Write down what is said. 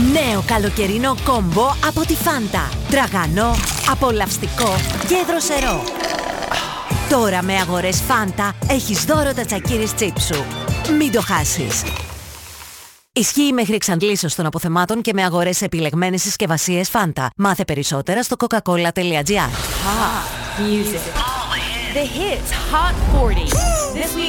Νέο καλοκαιρινό κόμπο από τη Φάντα. Τραγανό, απολαυστικό και δροσερό. Τώρα με αγορές Φάντα έχεις δώρο τα τσακίρις τσίπ σου. Μην το χάσεις. Ισχύει μέχρι εξαντλήσεως των αποθεμάτων και με αγορές σε επιλεγμένες συσκευασίες Φάντα. Μάθε περισσότερα στο coca-cola.gr. Music. The hits Hot 40. This week